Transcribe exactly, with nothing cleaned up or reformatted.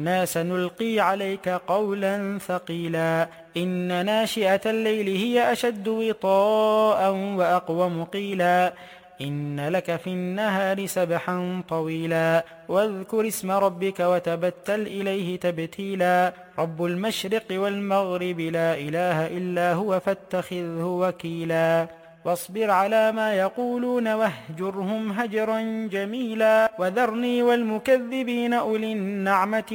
إنا سنلقي عليك قولا ثقيلا إن ناشئة الليل هي أشد وطاء وأقوم قيلا إن لك في النهار سبحا طويلا واذكر اسم ربك وتبتل إليه تبتيلا رب المشرق والمغرب لا إله إلا هو فاتخذه وكيلا واصبر على ما يقولون واهجرهم هجرا جميلا وذرني والمكذبين أولي النعمة